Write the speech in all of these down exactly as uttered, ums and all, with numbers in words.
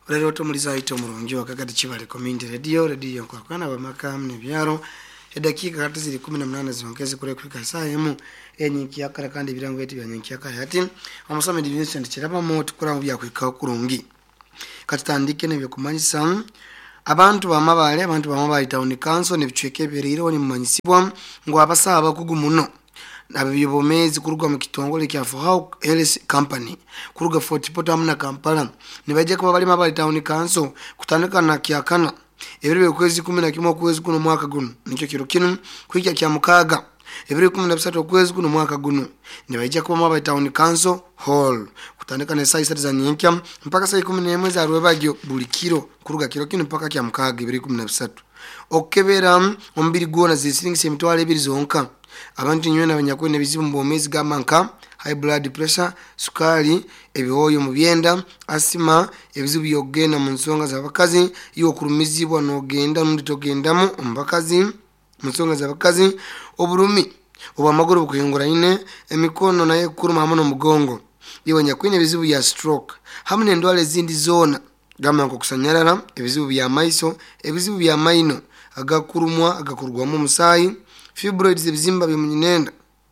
Olero tumuliza ito mulungi wakakati Kibale Community Radio radio kwa kana bamakamu nebyaro edakika kati ziri kumi na munane zongeze kule kuri kasayemu enyinki yakara kandi birango eti byanyenki yakara ati amusome Vincent kiraba moto kura bya kwika kurungi katandike nebyo kumanyisa abantu bamabale abantu bamabale town council nebichweke beriro ni mumanyisibwa ngo abasaba kugumuno abiyobomezi kurugwa mu kitongole kya Fohau Health Company kuruga Fort Portal na Kampala nibaje kuba bali mabali town council kutandika na kyakana ebiri kwezi kumi na kimwe kwezi kuno mwaka guno nicho kiro kinu kwikya kya mukaga ebiri kumi na bisatu kwezi kuno mwaka guno nibaje kuba mabali town council hall kutandika na saa isatu za nyenkya mpaka saa kumi n'imwe za rwebagyo buli kiro kuruga kiro kinu mpaka kya mukaga ebiri kumi na bisatu okebera ombiri gona zisiringise emitwalo ebiri zonka abantu nywena abanyakwene bizibu mbomezi gamanka high blood pressure sukali ebihoyo mu byenda asima ebizibu yogena mu nsonga z'abakazi yo kurumizibwa no genda nundi togendamo ombakazi mu nsonga z'abakazi oburumi oba magoro bukuyungura ine emikono naye kuruma hamwe n'umugongo yo abanyakwene bizibu ya stroke hamwe n'endwale zindi zona gamanka kusanyarara ebizibu bya maiso ebizibu bya maino agakurumwa agakurwamo musayi fibroids ebizimba byemunyenda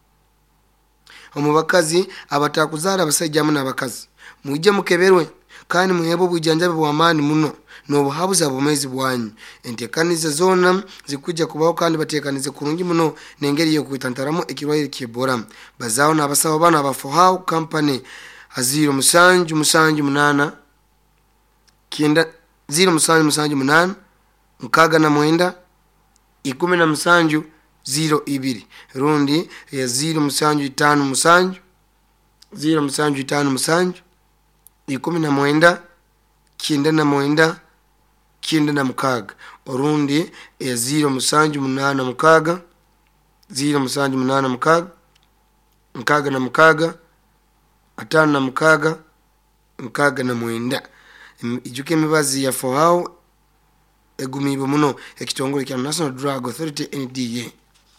omubakazi abatakuzara abasajja muna abakazi mujje mukeberwe kandi muhebo bujanjabe bw'amani muno n'obuhabuza bumezi bwanyu entekaniza zona zikujja kubaho kandi batekanize kurungi muno nengeri yo kwitantaramo ekirwaire kyebora bazaho n'abasaba bana aba Fohau Company aziro musanju musanju munana kenda ziro musanju musanju munana nkaga na mwenda ikumi na musanju zero ibiri rundi ya zero musanju itanu musanju zero musanju itanu musanju ikumi na mwenda kenda na mwenda kenda na mukaga orundi ya zero musanju munana mukaga zero musanju munana mukaga mukaga na mukaga atanu na mukaga mukaga na mwenda ijuke mibazi ya Fohau egumibo muno ekitongole kya National Drug Authority N D A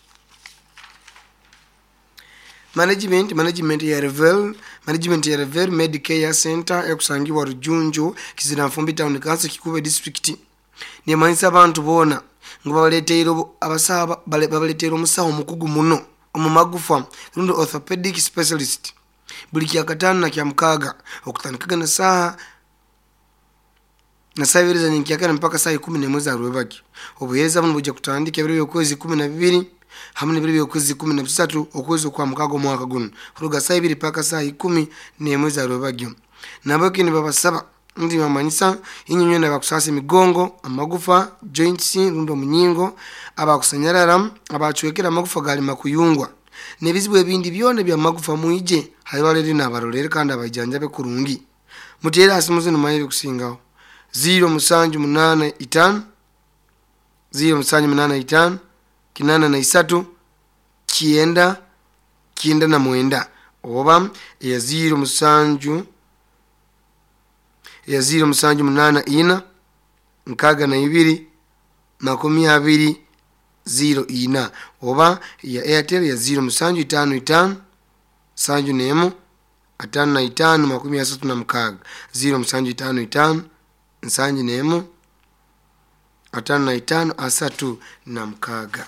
management management ya Revel management ya Revel Medicare Center ekusangiwa Rujunju kizina Mfumbi Town Council Kikube district ni manisa abantu bona ngo baleteero abasaba bale baleteero musaho mukugu muno omumagufa rundo orthopedic specialist buli kya katano na kya mukaga okutandikaga na saa na sayiriza nyinkiyakana mpaka saa kumi n'imwe za rwebagyo obuyeza buno bujja kutandika ebiri byokwezi kumi na bibiri hamwe n'ebiri byokwezi kumi na bisatu okwezi kwa mukago mwaka guno kuruga saa ibiri paka saa kumi n'imwe za rwebagyo nabakini babasaba ndi mamanyisa inyinywe na bakusasa migongo amagufa joints rundo munyingo abakusanyarara abachwekera amagufa gali makuyungwa nebizibu ebindi byone bya magufa muije hayibalere nabarolere kandi abajanjabe kurungi mutera asimuze numaye kusingaho zero musanju munana itanu zero musanju munana itanu kinana na isatu kienda kienda na mwenda oba ya zero musanju ya zero musanju munana ina nkaga na ibiri makumi abiri zero ina oba ya Airtel ya zero musanju itanu itanu sanju nemo atanu na itanu makumi asatu na mkaga zero musanju itanu itanu nsanji nemo atanu na itanu asatu na mkaga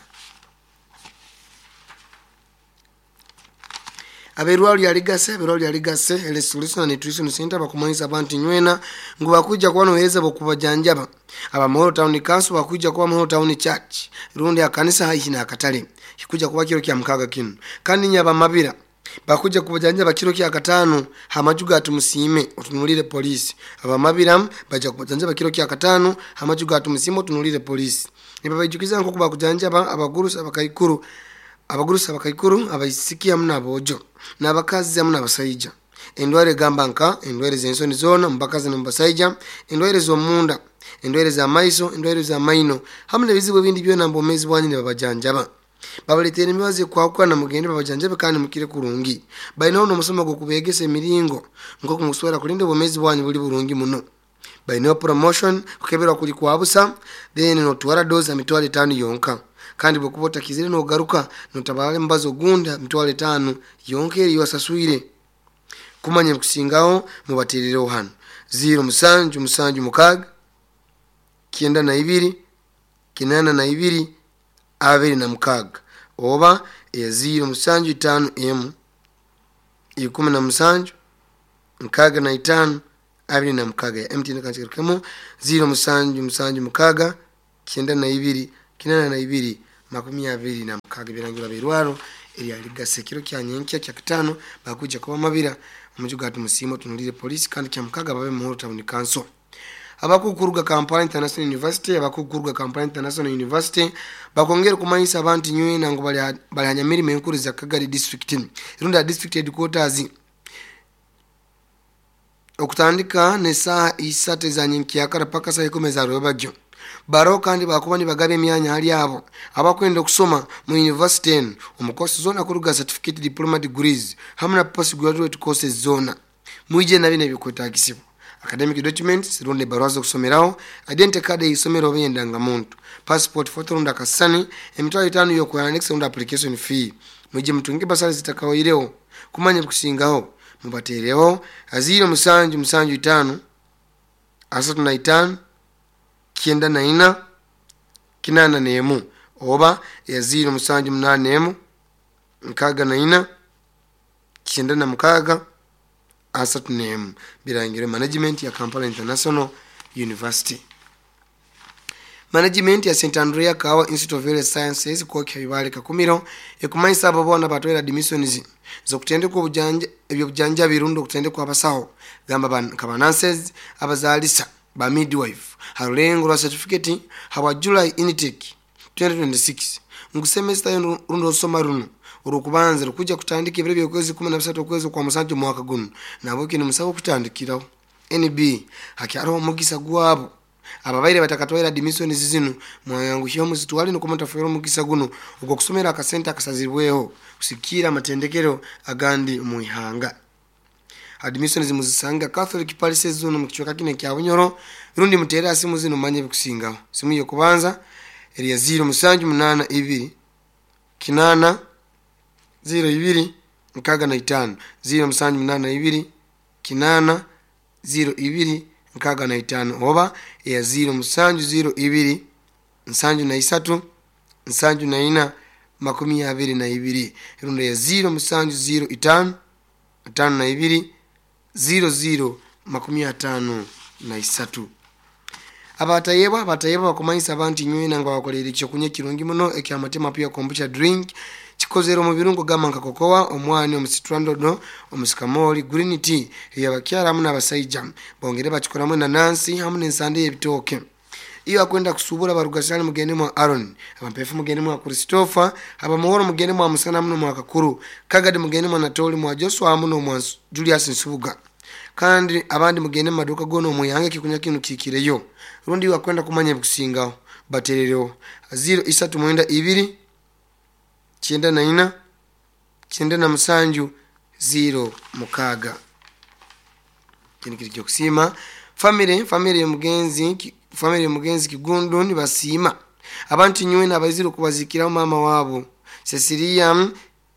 aberwali yaligase aberwali yaligase ele solution and nutrition center bakumanyiza abantu nywena ngo bakujja kwano heza bokubajanjaba aba Moro Town Council bakujja kwa Moro Town Church rundi akanisa hayi akatale kikujja kuba kiro kya mkaga kino kandi nyaba mabira bakujja kubajanjaba kiro kya katano hamajuga atumusime otunulire police aba mabira bajja kubajanjaba kiro kya katano hamajuga atumusime otunulire police niba bajukiza nko kuba kujanjaba abagurusa bakayikuru abagurusa bakayikuru abayisikia muna bojo nabakazi amuna basayija endware gambanka endware zensoni zona mbakazi nambasayija endware zo munda endware za maiso endware za maino hamwe bizibu bindi byo nambo mezi bwanyi ne babajanjaba babaletere mibaze kwa kwa na mugende babajanjabe kandi mukire kurungi bayino no musoma go kubegese emiringo ngo kumuswera kulinde bomezi bwanyi buli burungi muno bayino promotion kukebera kuli kwabusa then no twara doza mitwale tano yonka kandi bokubota kizire no garuka no tabale mbazo gunda mitwale tano yonke yosaswire kumanya kusingaho mubaterero hano zero musanju musanju mukaga kenda na ibiri kinana na ibiri abiri na mukaga oba ya zero musanju itano m ikumi na musanju mukaga na itano abiri na mukaga ya mtn kanchikamo zero musanju musanju mukaga kenda na ibiri kinana na ibiri makumi abiri na mukaga birangira birwaro eri aligase kiro kya nyenkya kya kitano bakuja kwa mabira mujugatu musimo tunulire police kandi kya mukaga babe muhoro town council abakukuruga Kampala International University abakukuruga Kampala International University bakongera kumanyisa abantu nywe nango bali bali hanyamiri menkuru za Kagari district irunda district headquarters okutandika nesa isate za nyenki paka sa ikomeza robajo baro kandi bakuba ni bagabe emyanya hali abo abakwenda okusoma mu university omukosi zona kuruga certificate diploma degrees hamna postgraduate courses zona muije na bine bikotagisibwa academic documents ronde barazo kusomeraho identity card isomero bendanga muntu passport photo ronda kasani emitwalo itano yo kwa next ronda application fee muje mtunge basali zitakawaireo kumanya kusingaho mubatereo aziro musanju musanju itano asatu na itano kienda na ina kinana nemu oba ya zero musanju munane nemu nkaga na ina kienda na mukaga asatu nemu birangire management ya Kampala International University management ya Saint Andrea Kawa Institute of Health Sciences kwa kibale kakumiro ekumaisa babona batwera admissions zo kutende ko bujanja ebyo bujanja birundo kutende kwa basaho gamba ban kabananses abazalisa ba midwife harulengo la certificate hawa July intake twenty twenty-six ngusemester yo rundo soma runo urukubanza rukuja kutandika ibire byokwezi kumi na bitatu kwezi kwa musanju mwaka guno nabo kino musabo kutandikiraho N B hakyaro mugisa gwabo ababaire batakatwera admissions zino mwayangu hyo muzitwali no komantafero mugisa guno uko kusomera ka center kasazirweho kusikira matendekero agandi muihanga admissions muzisanga Catholic Parish zone mu kichwa kine kya Bunyoro rundi mutera asimu zino manye bikusingaho simu yo kubanza eri ya zero musanju munana ibiri kinana zero ibiri nkaga na itano zero musanju munana ibiri kinana zero ibiri nkaga na itano oba ya zero musanju zero ibiri nsanju na isatu nsanju na ina makumi abiri na ibiri rundi ya zero musanju zero itano itano na ibiri zero zero makumi atano na isatu abatayeba abatayeba bakumanyisa abantu nywe nanga bakolera ekyo kunye kirungi muno ekya matema pia kombucha drink chikozero mu birungo gamanka kokowa omwani omusitrandodo omusikamoli green tea yabakyara muna abasaija bongere bakikoramu na nansi hamune nsande yebitoke iyo akwenda kusubura barugasana mugende mu Aaron abapefu mugende mu Christopher abamuhoro mugende mu Musana muno mu akakuru kagade mugende mu Anatoli mu Joshua muno mu Julius Nsubuga kandi abandi mugende maduka gono muyange kikunya kinu kikireyo rundi wakwenda kumanya bukusingaho baterero zero isatu mwenda ibiri kienda na ina kienda na musanju zero mukaga kini kiri kusima family family mugenzi family mugenzi kigundu ni basima abantu nywe nabaziro kubazikira mama wabo Cecilia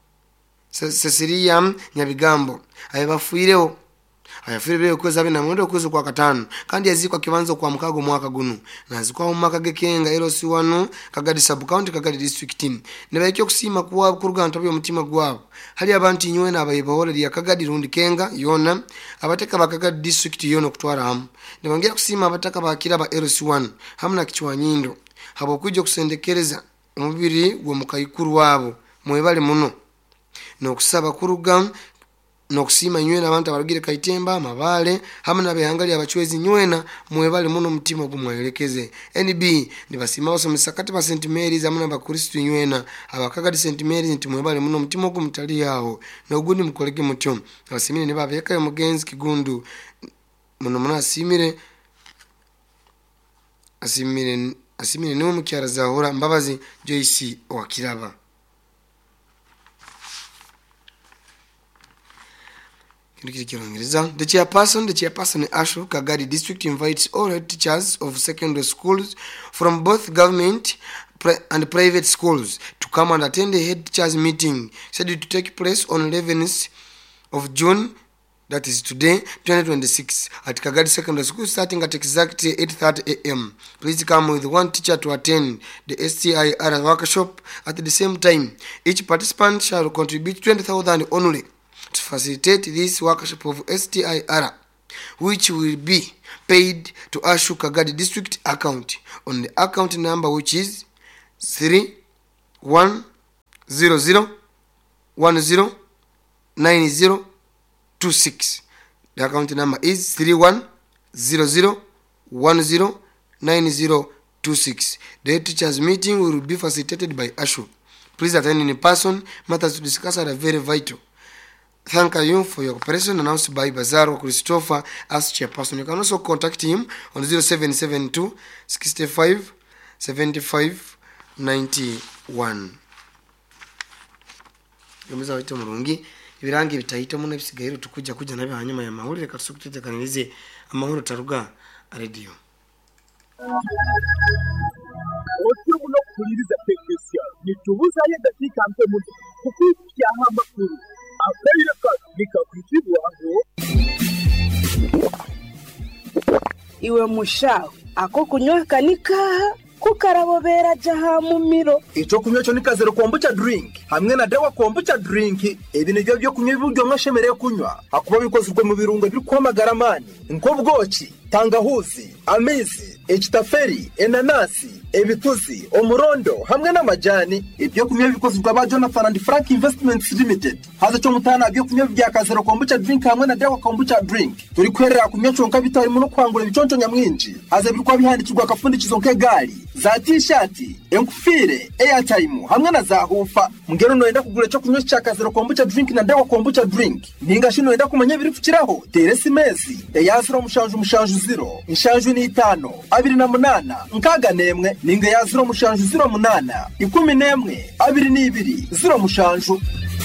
Cecilia Nyabigambo ayibafuireho ayafire kweza bina mwendo kwezo kwa katano kandi yazikwa kibanzo kwa mukago mwaka guno nazikwa mu maka gekenga L C one Kagadi sub county Kagadi district team nebekyo kusima kuwa kuruga ntabyo mutima gwabo hali abantu nywe nabayibahora ya Kagadi rundi kenga yona abateka bakagadi district yono kutwara hamu nebongera kusima abataka bakira ba L C one hamna kichwa nyindo habo kujyo kusendekereza umubiri gwo mukayikuru wabo mwebale muno no kusaba kuruga nokusima nywena abantu abarugire Kaitemba mabale hamna behangali abachwezi nywena mwebale muno mutima gumwelekeze N B ndibasima oso misakati ba Saint Mary's hamna ba Kristo nywena abakagadi Saint Mary's nti mwebale muno mutima gumtali yaho noguni mukolege mutyo abasimire ne babeka yo mugenzi kigundu muno muno asimire asimire asimire no mukyara zahura mbabazi Joyce wakiraba The chairperson, the chairperson Ashu Kagadi district invites all head teachers of secondary schools from both government and private schools to come and attend the head teachers meeting scheduled to take place on eleventh of June that is today, twenty twenty-six, at Kagadi Secondary School, starting at exactly eight thirty a m Please come with one teacher to attend the S T I R workshop. At the same time, each participant shall contribute twenty thousand only to facilitate this workshop of S T I R, which will be paid to Ashu Kagadi District account on the account number, which is three one zero zero one zero nine zero two six. The account number is three one zero zero one zero nine zero two six. The teachers meeting will be facilitated by Ashu. Please attend in person. Matters to discuss are very vital. Thank you for your cooperation. Announced by Bazaro Christopher as chairperson. You can also contact him on zero seven seven two six five seven five nine one. Yomeza wito murungi ibirangi bitahita mu nebisigaye tukujja kujja nabe hanyuma ya mahurire katusukutekanirize amahoro taruga radio. Otumu no kuliriza teknisya nitubuza ye dakika mpe mu kukukia amakuru abaire ka nikakutibwa aho iwe mushaho ako kunywa kanika kukarabobera jaha mu miro ico kunywa cyo nikazero kombucha drink hamwe na dawa kombucha drink ibi nibyo byo kunywa ibiryo mwashemereye kunywa akuba bikozwe mu birungo biri kwamagara mani nk'ubwoki tangahuzi amizi echitaferi enanasi ebituzi umurondo hamwe n'amajani ibyo kunywa bikozwe ba Jonathan and Frank Investments Limited haza cyo mutana byo kunywa bya kazero kombucha drink hamwe na dawa kombucha drink turi kwerera kunywa cyonka bitari mu kwangura biconco nyamwinji haza biri kwa bihandikirwa kafundikizo nk'egari za t-shirt enkufire airtime hamwe na za hufa mugero noenda kugura cyo kunywa cya kazero kombucha drink na dawa kombucha drink ninga shino enda kumanya biri fukiraho teresi mezi yaziro mushanju mushanju zero inshanju ni itano abiri na munana nkaga nemwe ninga yaziro mushanju zero munana ikumi nemwe abiri ni ibiri zero mushanju.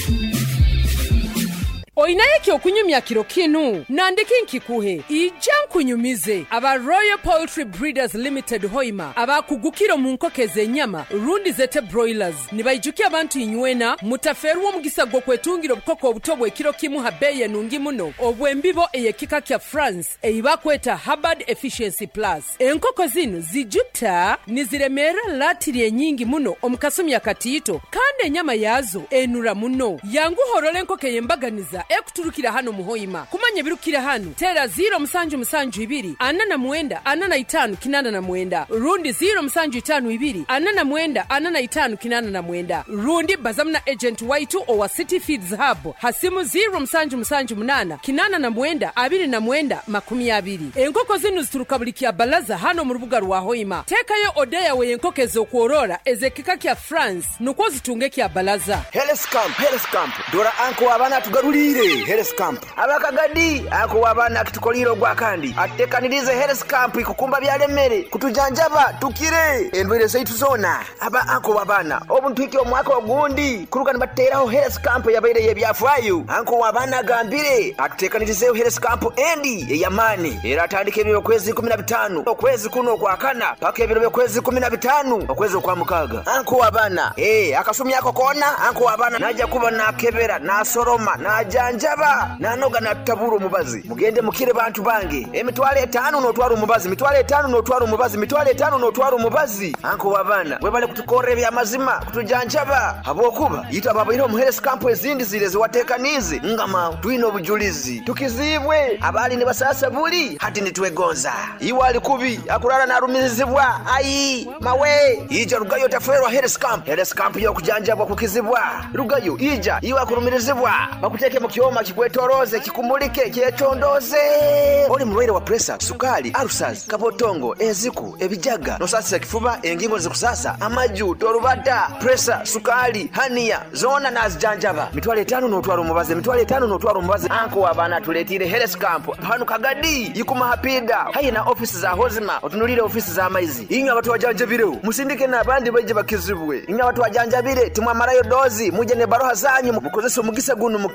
Oinaye kyo kunyumya kiro kinu nandiki nkikuhe ijja kunyumize aba Royal Poultry Breeders Limited Hoima aba kugukiro mu nkokeze nyama rundi zete broilers nibayijukia abantu inywena mutaferuwo mugisa gwo kwetungiro bukoko obutobwe kiro kimu habeye nungi muno obwembibo eyekika kya France eyiba kweta Hubbard Efficiency Plus enkoko zino zijuta niziremera latiri nyingi muno omukasumya katito kandi nyama yazo enura muno yangu horole enkoke yembaganiza ekuturukira hano muhoima kumanya birukira hano tera zero musanju musanju ibiri anana muenda anana itanu kinana na muenda rundi zero musanju itanu ibiri anana muenda anana itanu kinana na muenda rundi bazamna agent waitu owa City Feeds Hub hasimu zero musanju musanju munana kinana na muenda abiri na muenda makumi abiri enkoko zinu zituruka bulikia balaza hano mu rubuga rwa hoima tekayo odeya we enkoko ezokworora ezekika kya France nuko zitunge kya balaza Health Camp Health Camp dora anko abana tugarulire Health Camp abakagadi ako wabana akitukoliro gwa kandi atekanirize Health Camp ikukumba byalemere kutujanjaba tukire endwere saitu zona aba ako wabana obuntu iki omwaka ogundi kuruka nibateraho Health Camp yabaire yebyafayo anko wabana gambire atekanirize Health Camp endi eyamani era atandike ebiro kwezi kumi na bitano okwezi kuno kwa kana paka ebiro kwezi kumi na bitano okwezi kwa mukaga anko wabana eh akasumya ako kona anko wabana naja kuba nakebera na soroma na janjaba nanoga na taburu mubazi mugende mukire bantu bange emitwale etano no twaro mubazi mitwale etano no twaro mubazi mitwale etano no twaro mubazi anko wabana webale kutukore bya mazima kutujanjaba abokuba yita baba ino mu Health Camp ezindi zile watekanize ngama twino bujulizi tukizibwe abali ne basasa buli hati nitwegonza iwali kubi akurara na rumizibwa ai mawe ija rugayo taferwa Health Camp Health Camp yo kujanjaba kukizibwa rugayo ija iwa kurumirizibwa bakuteke mu kioma kikwetoroze kikumulike kyetondoze oli mulwere wa pressure sukali arusas kabotongo eziku ebijaga nosasa kifuba engingo zikusasa amaju torubata pressure sukali hania zona nazijanjaba mitwale etano no twaro mubaze mitwale etano no twaro mubaze anko wabana tuletire Health Camp hanu kagadi ikuma hapida haye na office za hozima otunulire office za maizi inyo abantu wajanjabire musindike na bandi baje bakizibwe inyo abantu wajanjabire tumwa marayo dozi muje ne baroha zanyu mukozese mugisa gunu mukizibwe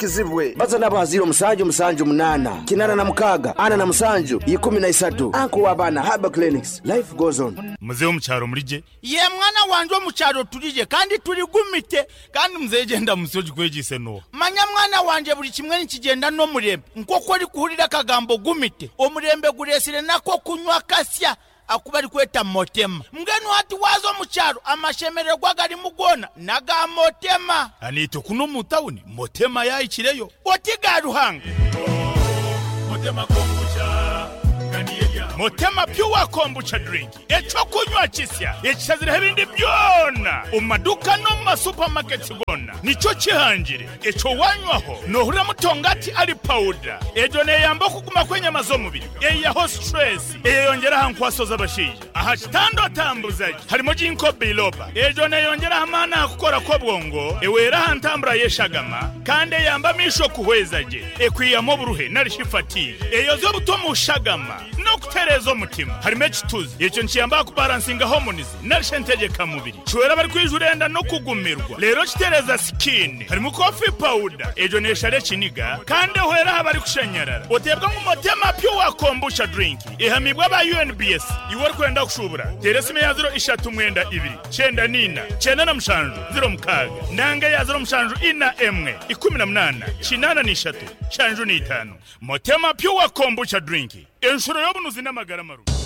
baze baza n'abaziro musanju musanju munana kinana na mukaga ana na musanju ikumi na isatu anko wabana Haba Clinics. Life goes on. Muze mu cyaro murije ye mwana wanje mu cyaro turije kandi turi gumite kandi muzegenda musoje kwegise no manya mwana wanje buri kimwe nikigenda no murembe nkoko ari kuhurira kagambo gumite omurembe guresire nako kunywa kasya akuba ari kweta motema mgenu hati wazo mu cyaro amashemererwa gari mugona naga motema anito kuno mutawuni motema yayikireyo otigaruhanga motema kombucha kaniyeya motema pure kombucha drink echo kunywa kisya ekizira ebindi byona umaduka no ma supermarket gona nico kihangire echo wanywaho no hura mutongati ali powder ejo ne yamba kuguma kwenye mazomubiri eyaho stress eyongera hankwasoza abashije aha kitando tambuzaje harimo jinko biloba ejo ne yongera hamana akukora ko bwongo ewera hantambura yeshagama kandi yamba misho kuhwezaje ekwiyamo buruhe narishifati eyo zo butomu shagama no kuterezo mutima harimo ekituzi icyo nkiyamba ku balancinga harmonies narishentegeka mubiri chwera bari kwijurenda no kugumirwa rero kitereza skin harimo coffee powder ejo neshare kiniga kandi hwera habari kushanyarara otebwa mu motema pure kombucha drink ihamibwa ba U N B S iwor kwenda kushubura teresime ya zero ishatu mwenda ibiri chenda nina chenda na mshanju zero mkaga nanga ya zero mshanju ina emwe ikumi na munana chinana nishatu chanju ni itanu motema pure kombucha drink enshuro yobunuzi n'amagara maru